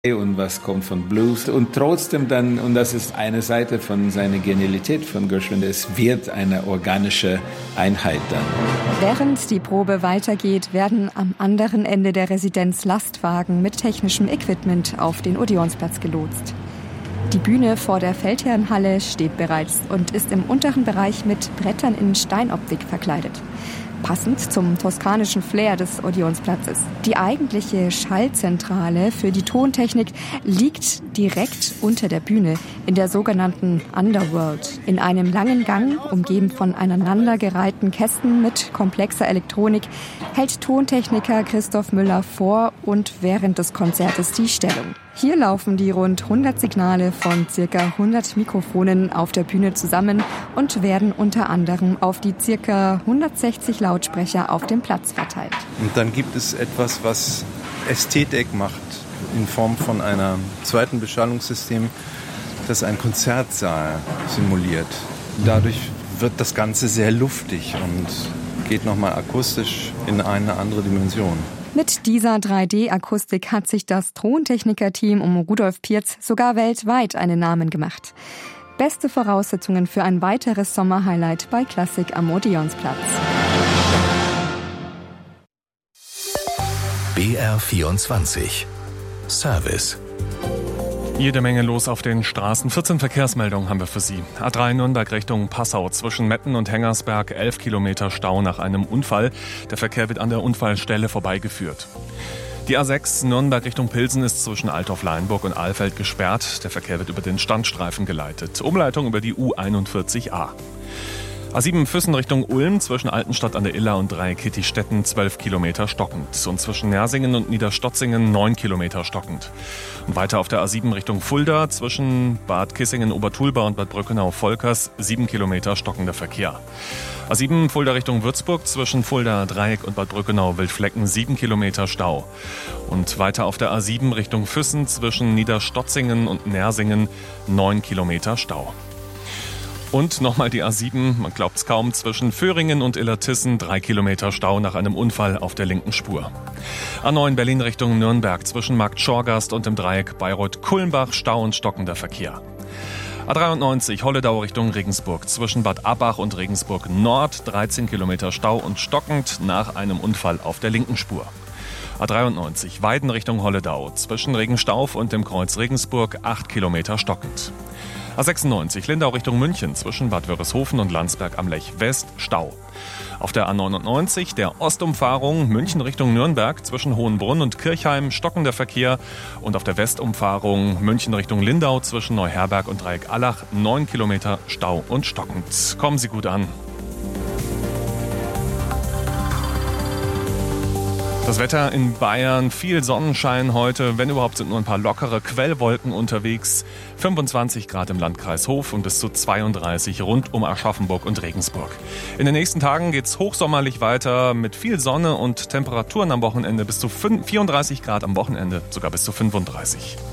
und was kommt von Blues. Und trotzdem dann, und das ist eine Seite von seiner Genialität von Gershwin, es wird eine organische Einheit dann. Während die Probe weitergeht, werden am anderen Ende der Residenz Lastwagen mit technischem Equipment auf den Odeonsplatz gelotst. Die Bühne vor der Feldherrnhalle steht bereits und ist im unteren Bereich mit Brettern in Steinoptik verkleidet. Passend zum toskanischen Flair des Odeonsplatzes. Die eigentliche Schallzentrale für die Tontechnik liegt direkt unter der Bühne in der sogenannten Underworld. In einem langen Gang, umgeben von aneinandergereihten Kästen mit komplexer Elektronik, hält Tontechniker Christoph Müller vor und während des Konzertes die Stellung. Hier laufen die rund 100 Signale von ca. 100 Mikrofonen auf der Bühne zusammen und werden unter anderem auf die ca. 160 Lautsprecher auf dem Platz verteilt. Und dann gibt es etwas, was Ästhetik macht, in Form von einem zweiten Beschallungssystem, das einen Konzertsaal simuliert. Dadurch wird das Ganze sehr luftig und geht nochmal akustisch in eine andere Dimension. Mit dieser 3D-Akustik hat sich das Tontechniker-Team um Rudolf Pirz sogar weltweit einen Namen gemacht. Beste Voraussetzungen für ein weiteres Sommerhighlight bei Klassik am Odeonsplatz. BR24 Service. Jede Menge los auf den Straßen. 14 Verkehrsmeldungen haben wir für Sie. A3 Nürnberg Richtung Passau. Zwischen Metten und Hengersberg 11 Kilometer Stau nach einem Unfall. Der Verkehr wird an der Unfallstelle vorbeigeführt. Die A6 Nürnberg Richtung Pilsen ist zwischen Althoff-Leinburg und Alfeld gesperrt. Der Verkehr wird über den Standstreifen geleitet. Umleitung über die U41a. A7 Füssen Richtung Ulm, zwischen Altenstadt an der Iller und Dreieckittichstetten 12 Kilometer stockend. Und zwischen Nersingen und Niederstotzingen 9 Kilometer stockend. Und weiter auf der A7 Richtung Fulda, zwischen Bad Kissingen-Obertulba und Bad Brückenau-Volkers 7 Kilometer stockender Verkehr. A7 Fulda Richtung Würzburg, zwischen Fulda Dreieck und Bad Brückenau-Wildflecken 7 Kilometer Stau. Und weiter auf der A7 Richtung Füssen, zwischen Niederstotzingen und Nersingen 9 Kilometer Stau. Und nochmal die A7, man glaubt's kaum, zwischen Föhringen und Illertissen 3 Kilometer Stau nach einem Unfall auf der linken Spur. A9 Berlin Richtung Nürnberg, zwischen Markt Schorgast und dem Dreieck Bayreuth-Kulmbach Stau und stockender Verkehr. A93 Holledau Richtung Regensburg, zwischen Bad Abbach und Regensburg Nord 13 Kilometer Stau und stockend nach einem Unfall auf der linken Spur. A93 Weiden Richtung Holledau, zwischen Regenstauf und dem Kreuz Regensburg 8 Kilometer stockend. A96 Lindau Richtung München, zwischen Bad Wörishofen und Landsberg am Lech West Stau. Auf der A99 der Ostumfahrung München Richtung Nürnberg, zwischen Hohenbrunn und Kirchheim stockender Verkehr. Und auf der Westumfahrung München Richtung Lindau, zwischen Neuherberg und Dreieck-Allach 9 Kilometer Stau und stockend. Kommen Sie gut an. Das Wetter in Bayern, viel Sonnenschein heute, wenn überhaupt sind nur ein paar lockere Quellwolken unterwegs. 25 Grad im Landkreis Hof und bis zu 32 rund um Aschaffenburg und Regensburg. In den nächsten Tagen geht's hochsommerlich weiter mit viel Sonne und Temperaturen am Wochenende bis zu 34 Grad am Wochenende, sogar bis zu 35.